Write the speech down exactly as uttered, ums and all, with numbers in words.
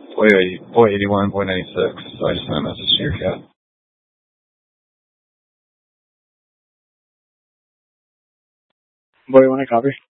Boy, boy eighty-one, boy ninety-six. So I just sent a message to your cat. Boy, you want a copy?